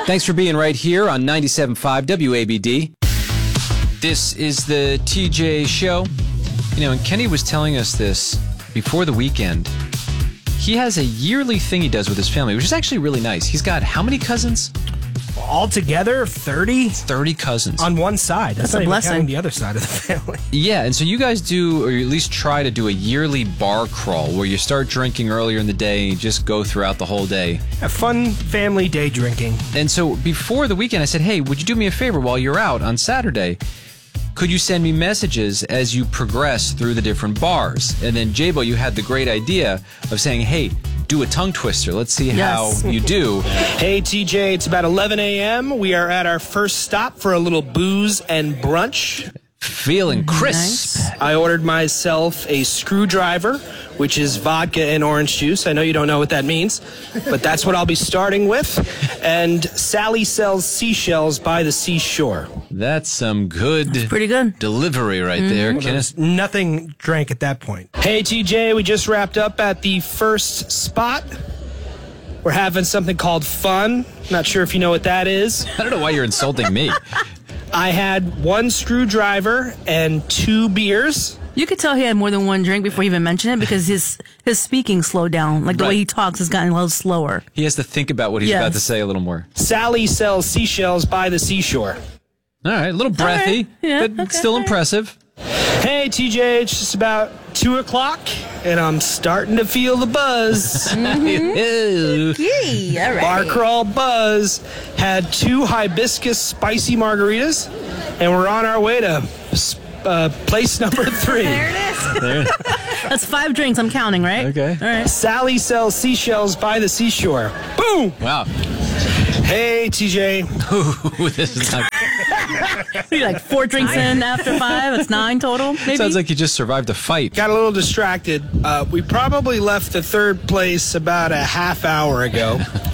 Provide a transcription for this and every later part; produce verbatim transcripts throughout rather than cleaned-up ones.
Thanks for being right here on ninety-seven point five W A B D. This is the T J Show. You know, and Kenny was telling us this before the weekend. He has a yearly thing he does with his family, which is actually really nice. He's got how many cousins? Altogether, thirty? thirty cousins. On one side. That's, That's not a even blessing. counting the other side of the family. Yeah, and so you guys do, or you at least try to do a yearly bar crawl where you start drinking earlier in the day and you just go throughout the whole day. A fun family day drinking. And so before the weekend, I said, hey, would you do me a favor while you're out on Saturday? Could you send me messages as you progress through the different bars? And then, J-Bo, you had the great idea of saying, hey, do a tongue twister. Let's see Yes. how you do. Hey, T J, it's about eleven a.m. We are at our first stop for a little booze and brunch. Feeling crisp. Nice. I ordered myself a screwdriver, which is vodka and orange juice. I know you don't know what that means, but that's what I'll be starting with. And Sally sells seashells by the seashore. That's some good Pretty good. delivery right there, Kenneth. Nothing drank at that point. Hey, T J, we just wrapped up at the first spot. We're having something called fun. Not sure if you know what that is. I don't know why you're insulting me. I had one screwdriver and two beers. You could tell he had more than one drink before he even mentioned it because his his speaking slowed down. Like the Right. way he talks has gotten a little slower. He has to think about what he's Yes. about to say a little more. Sally sells seashells by the seashore. All right, a little breathy, right. Yeah, but okay, still all right. impressive. Hey, T J, it's just about two o'clock, and I'm starting to feel the buzz. Ew. Yay, all right. Bar crawl buzz. Had two hibiscus spicy margaritas, and we're on our way to uh, place number three. There it is. That's five drinks. I'm counting, right? Okay. All right. Sally sells seashells by the seashore. Boom! Wow. Hey, T J. Ooh, this is not, You're like four drinks in after five. It's nine total, maybe? sounds like you just survived a fight. Got a little distracted. Uh, we probably left the third place about a half hour ago.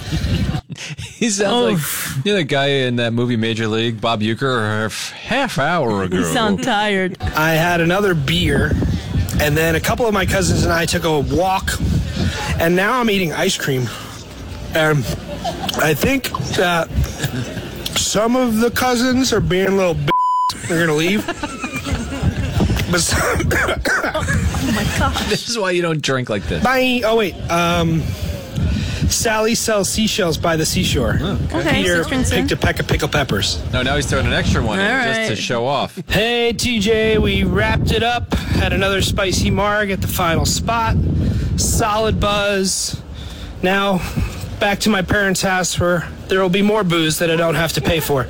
He sounds like you know the guy in that movie Major League, Bob Uecker, a half hour ago. You sound tired. I had another beer, and then a couple of my cousins and I took a walk, and now I'm eating ice cream. Um, I think that some of the cousins are being a little b****. They're going to leave. But some- Oh my gosh. This is why you don't drink like this. Bye. Oh, wait. Um, Sally sells seashells by the seashore. Okay, Peter six drinks in. picked a peck of pickled peppers. No, now he's throwing an extra one in All just to right. show off. Hey, T J, we wrapped it up. Had another spicy marg at the final spot. Solid buzz. Now, back to my parents' house where there will be more booze that I don't have to pay for.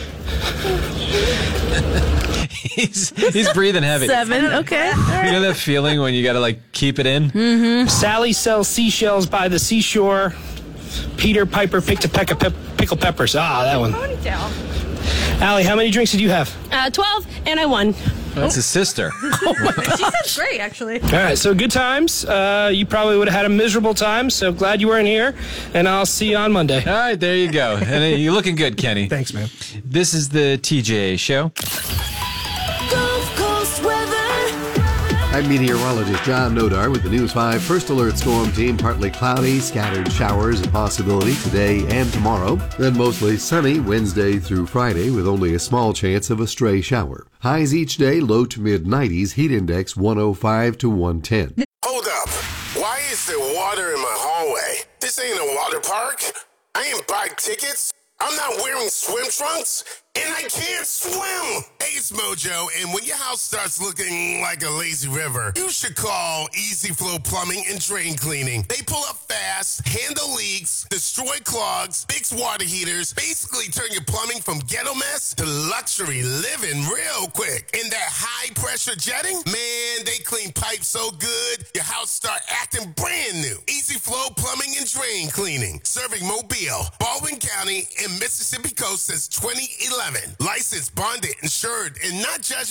He's he's breathing heavy. Seven. Okay. All right. You know that feeling when you got to like keep it in? Sally sells seashells by the seashore. Peter Piper picked a peck of pep- pickled peppers. Ah, that one. Allie, how many drinks did you have? Uh, twelve, and I won. That's his sister. She said great, actually. All right, so good times. Uh, you probably would have had a miserable time, so glad you weren't here, and I'll see you on Monday. All right, there you go. And uh, you're looking good, Kenny. Thanks, man. This is the T J Show. Gulf Coast weather. I'm meteorologist John Nodar with the News five First Alert Storm Team. Partly cloudy, scattered showers a possibility today and tomorrow. Then mostly sunny Wednesday through Friday with only a small chance of a stray shower. Highs each day, low to mid nineties, heat index one oh five to one ten. Hold up. Why is there water in my hallway? This ain't a water park. I ain't buy tickets. I'm not wearing swim trunks. And I can't swim! Hey, it's Mojo, and when your house starts looking like a lazy river, you should call Easy Flow Plumbing and Drain Cleaning. They pull up fast, handle leaks, destroy clogs, fix water heaters, basically turn your plumbing from ghetto mess to luxury living real quick. And that high-pressure jetting, man, they clean pipes so good, your house start acting brand new. Easy Flow Plumbing and Drain Cleaning, serving Mobile, Baldwin County, and Mississippi Coast since twenty eleven. Licensed, bonded, insured, and not judging